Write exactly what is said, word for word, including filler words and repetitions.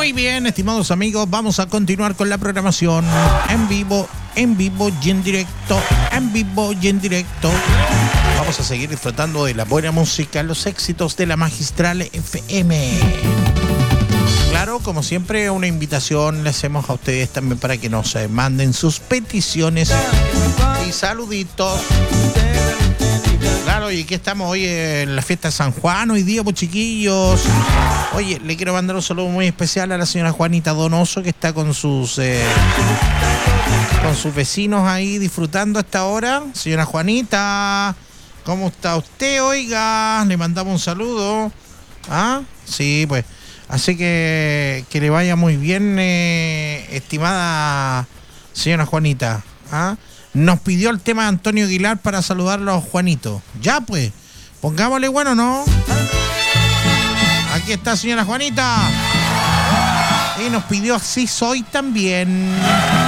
Muy bien, estimados amigos, vamos a continuar con la programación en vivo, en vivo y en directo, en vivo y en directo. Vamos a seguir disfrutando de la buena música, los éxitos de la Magistral F M. Claro, como siempre, una invitación le hacemos a ustedes también para que nos eh, manden sus peticiones y saluditos. Claro, y aquí estamos hoy en la fiesta de San Juan, hoy día, pues chiquillos. Oye, le quiero mandar un saludo muy especial a la señora Juanita Donoso, que está con sus eh, con sus vecinos ahí disfrutando a esta hora. Señora Juanita, ¿cómo está usted? Oiga, le mandamos un saludo. ¿Ah? Sí, pues. Así que que le vaya muy bien, eh, estimada señora Juanita. ¿Ah? Nos pidió el tema de Antonio Aguilar para saludarlo a Juanito. Ya pues, pongámosle bueno, ¿no? Aquí está señora Juanita. Y nos pidió Así Soy también.